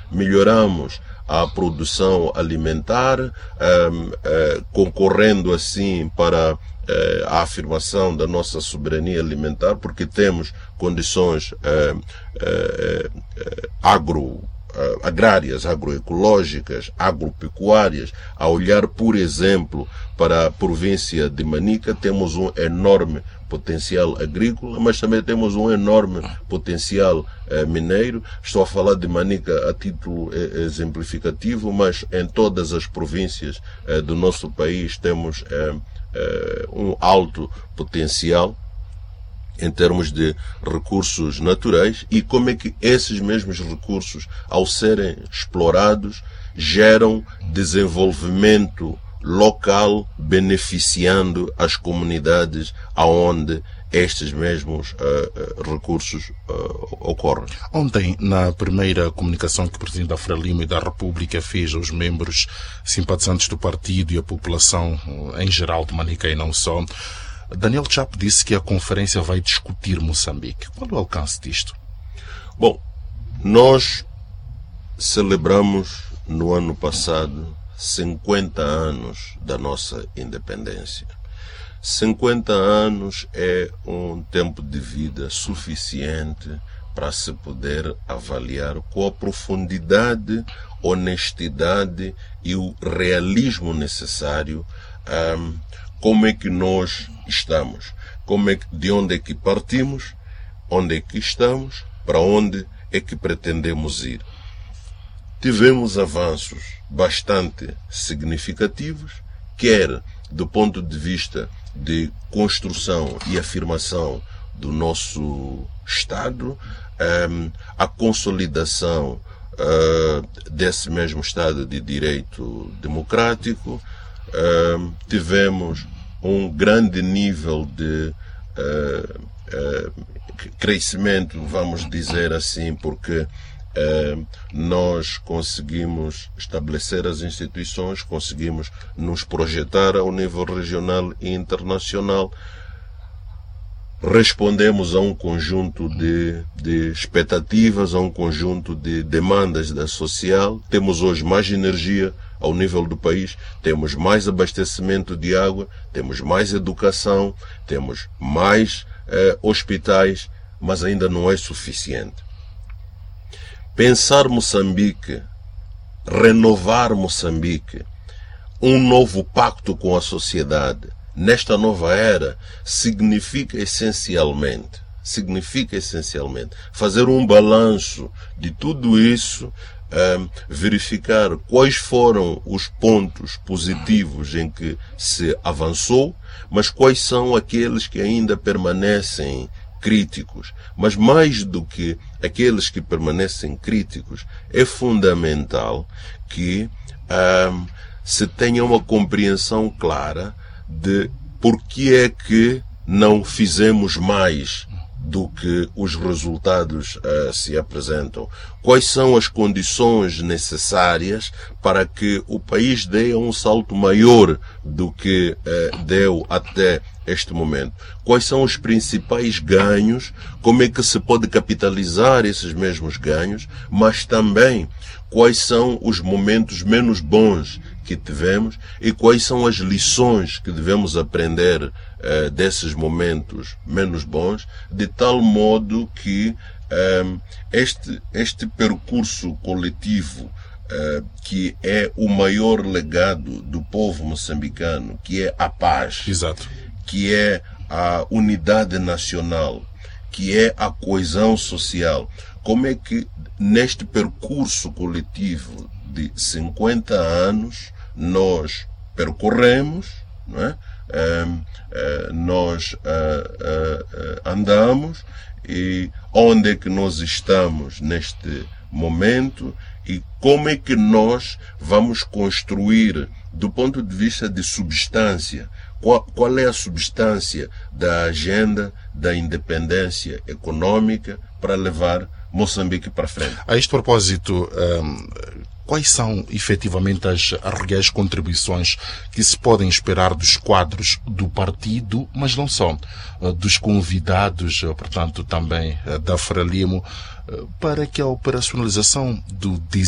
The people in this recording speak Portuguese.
melhoramos a produção alimentar, concorrendo assim para a afirmação da nossa soberania alimentar, porque temos condições agrárias, agroecológicas, agropecuárias. A olhar, por exemplo, para a província de Manica, temos um enorme potencial agrícola, mas também temos um enorme potencial mineiro. Estou a falar de Manica a título exemplificativo, mas em todas as províncias do nosso país temos um alto potencial em termos de recursos naturais, e como é que esses mesmos recursos, ao serem explorados, geram desenvolvimento local, beneficiando as comunidades aonde estes mesmos recursos ocorrem. Ontem, na primeira comunicação que o Presidente da Frelimo e da República fez aos membros simpatizantes do partido e à população em geral de Manica e não só, Daniel Chapo disse que a conferência vai discutir Moçambique. Qual é o alcance disto? Bom, nós celebramos no ano passado 50 anos da nossa independência. 50 anos é um tempo de vida suficiente para se poder avaliar com a profundidade, honestidade e o realismo necessário como é que nós estamos, de onde é que partimos, onde é que estamos, para onde é que pretendemos ir. Tivemos avanços bastante significativos, quer do ponto de vista de construção e afirmação do nosso Estado, a consolidação desse mesmo Estado de Direito Democrático. Tivemos um grande nível de crescimento, vamos dizer assim, porque nós conseguimos estabelecer as instituições, conseguimos nos projetar ao nível regional e internacional, respondemos a um conjunto de expectativas, a um conjunto de demandas da social. Temos hoje mais energia ao nível do país, temos mais abastecimento de água, temos mais educação, temos mais hospitais, mas ainda não é suficiente. Pensar Moçambique, renovar Moçambique, um novo pacto com a sociedade, nesta nova era, significa essencialmente fazer um balanço de tudo isso, verificar quais foram os pontos positivos em que se avançou, mas quais são aqueles que ainda permanecem críticos. Mas mais do que aqueles que permanecem críticos, é fundamental que se tenha uma compreensão clara de por que é que não fizemos mais do que os resultados se apresentam. Quais são as condições necessárias para que o país dê um salto maior do que deu até este momento? Quais são os principais ganhos? Como é que se pode capitalizar esses mesmos ganhos? Mas também quais são os momentos menos bons que tivemos e quais são as lições que devemos aprender desses momentos menos bons, de tal modo que este percurso coletivo, que é o maior legado do povo moçambicano, que é a paz, exato, que é a unidade nacional, que é a coesão social, como é que neste percurso coletivo de 50 anos nós percorremos, não é? Nós andamos, e onde é que nós estamos neste momento e como é que nós vamos construir do ponto de vista de substância, qual é a substância da agenda da independência econômica para levar Moçambique para frente. A este propósito, quais são efetivamente as reais contribuições que se podem esperar dos quadros do partido, mas não só, dos convidados, portanto, também da Frelimo, para que a operacionalização do